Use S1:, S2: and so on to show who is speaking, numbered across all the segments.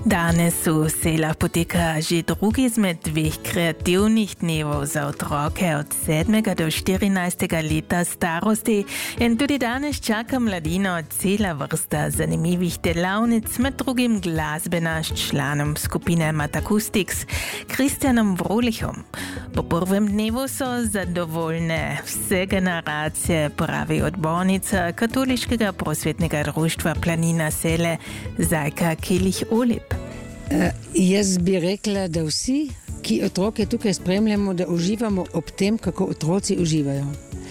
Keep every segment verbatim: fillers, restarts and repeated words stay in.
S1: Danes v selah poteka že drugi izmed dveh kreativnih dnevov za otroke od sedmega do štirinajstega leta starosti. In tudi danes čaka mladino cela vrsta zanimivih delavnic, med drugim glasbena s članom skupine Matakustiks, Kristjanom Vrolichom. Po prvem dnevu so zadovoljne vse generacije, pravi odbornica Katoliškega prosvetnega društva Planina Sele Zajka Kelih-Olip.
S2: Uh, jaz bi rekla, da vsi, ki otroke tukaj spremljamo, da uživamo ob tem, kako otroci uživajo.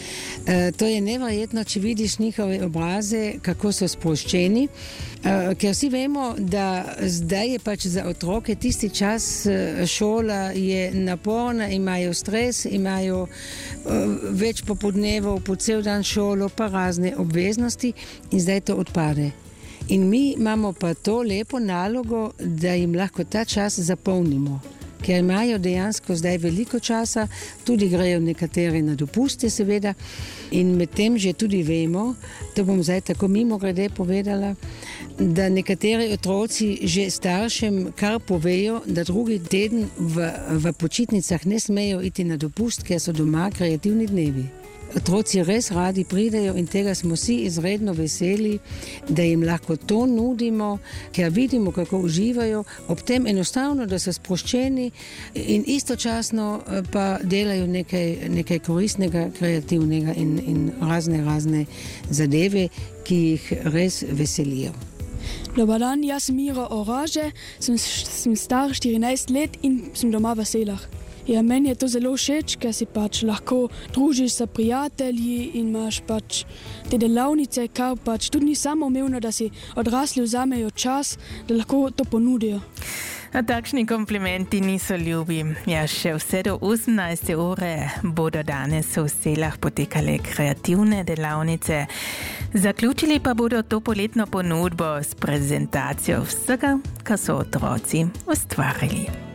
S2: Uh, to je neverjetno, če vidiš njihove obraze, kako so sproščeni, uh, ker vsi vemo, da zdaj je pač za otroke tisti čas, uh, šola je naporna, imajo stres, imajo uh, več popodnevov, po cel dan šolo, pa razne obveznosti in zdaj to odpade. In mi imamo pa to lepo nalogo, da jim lahko ta čas zapolnimo, ker imajo dejansko zdaj veliko časa, tudi grejo nekateri na dopuste seveda in med tem že tudi vemo, to bom zdaj tako mimogrede povedala, da nekateri otroci že staršem kar povejo, da drugi teden v, v počitnicah ne smejo iti na dopust, ker so doma kreativni dnevi. Otroci res radi pridejo in tega smo vsi izredno veseli, da jim lahko to nudimo, ker vidimo, kako uživajo, ob tem enostavno, da so sproščeni in istočasno pa delajo nekaj, nekaj koristnega, kreativnega in, in razne, razne zadeve, ki jih res veselijo.
S3: Dobar dan, jaz sem Miro Oraže, sem, sem star štirinajst let in sem doma v Selah. Ja, meni je to zelo všeč, ker si pač lahko družiš s prijatelji in imaš pač te delavnice, kar pač tudi ni samoumevno, da si odrasli vzamejo čas, da lahko to ponudijo.
S1: A takšni komplimenti niso ljubi. Ja, še vse do osemnajste ure bodo danes v Selah potekale kreativne delavnice. Zaključili pa bodo to poletno ponudbo s prezentacijo vsega, kar so otroci ustvarili.